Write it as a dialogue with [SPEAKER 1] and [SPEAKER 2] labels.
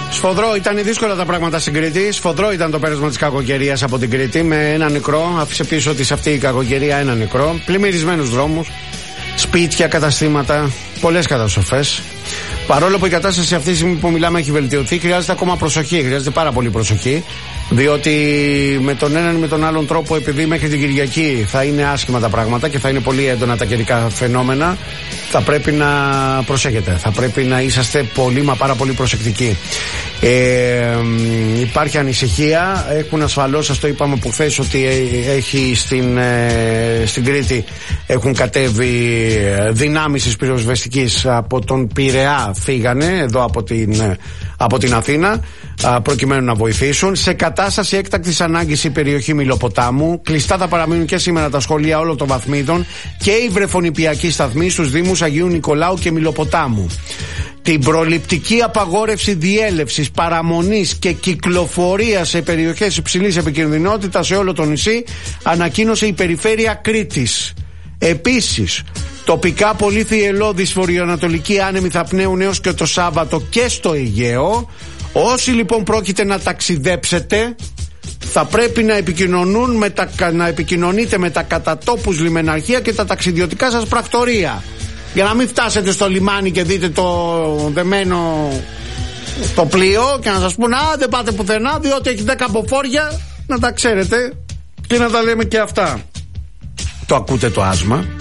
[SPEAKER 1] Σφοδρό, ήταν δύσκολα τα πράγματα στην Κρήτη. Σφοδρό ήταν το πέρασμα της κακοκαιρίας από την Κρήτη με ένα νεκρό. Άφησε πίσω της αυτή η κακοκαιρία ένα νεκρό. Πλημμυρισμένους δρόμους, σπίτια, καταστήματα, πολλές καταστροφές. Παρόλο που η κατάσταση αυτή τη στιγμή που μιλάμε έχει βελτιωθεί, χρειάζεται ακόμα προσοχή. Χρειάζεται πάρα πολύ προσοχή. Διότι με τον έναν ή με τον άλλον τρόπο, επειδή μέχρι την Κυριακή θα είναι άσχημα τα πράγματα και θα είναι πολύ έντονα τα καιρικά φαινόμενα, θα πρέπει να προσέχετε. Θα πρέπει να είσαστε πολύ μα πάρα πολύ προσεκτικοί. Υπάρχει ανησυχία. Έχουν ασφαλώς, σας το είπαμε που χθες, ότι έχει στην Κρήτη έχουν κατέβει δυνάμεις της πυροσβεστικής από τον Πειραιά, φύγανε εδώ από την Αθήνα προκειμένου να βοηθήσουν. Σε κατάσταση έκτακτης ανάγκης η περιοχή Μιλοποτάμου. Κλειστά θα παραμείνουν και σήμερα τα σχολεία όλων των βαθμίδων και οι βρεφονιπιακοί σταθμοί στους Δήμους Αγίου Νικολάου και Μιλοποτάμου. Την προληπτική απαγόρευση διέλευσης, παραμονής και κυκλοφορίας σε περιοχές υψηλής επικινδυνότητας σε όλο το νησί ανακοίνωσε η Περιφέρεια Κρήτης. Επίσης, τοπικά πολύ θυελλώδης βορειοανατολική άνεμοι θα πνέουν έως και το Σάββατο και στο Αιγαίο. Όσοι λοιπόν πρόκειται να ταξιδέψετε, θα πρέπει να επικοινωνείτε με τα κατατόπους λιμεναρχεία και τα ταξιδιωτικά σας πρακτορεία. Για να μην φτάσετε στο λιμάνι και δείτε το δεμένο το πλοίο και να σας πούνε δεν πάτε πουθενά διότι έχει 10 αποφόρια. Να τα ξέρετε και να τα λέμε και αυτά. Το ακούτε το άσμα?